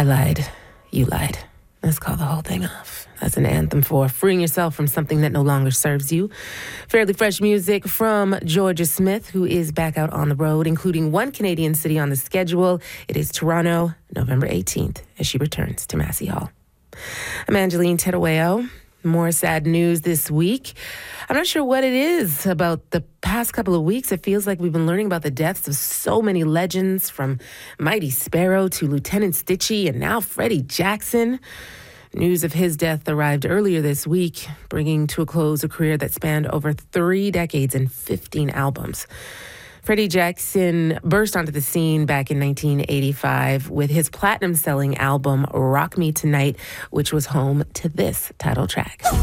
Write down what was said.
lied. You lied. Let's call the whole thing off. That's an anthem for freeing yourself from something that no longer serves you. Fairly fresh music from Georgia Smith, who is back out on the road, including one Canadian city on the schedule. It is Toronto, November 18th, as she returns to Massey Hall. I'm Angeline Terueo. More sad news this week. I'm not sure what it is about the past couple of weeks. It feels like we've been learning about the deaths of so many legends, from Mighty Sparrow to Lieutenant Stitchie and now Freddie Jackson. News of his death arrived earlier this week, bringing to a close a career that spanned over 3 decades and 15 albums. Freddie Jackson burst onto the scene back in 1985 with his platinum-selling album, Rock Me Tonight, which was home to this title track.